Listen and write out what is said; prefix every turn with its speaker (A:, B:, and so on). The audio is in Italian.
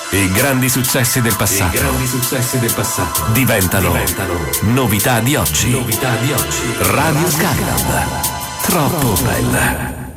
A: I grandi successi del passato. Diventano novità di oggi. Radio Skyland. Troppo bella.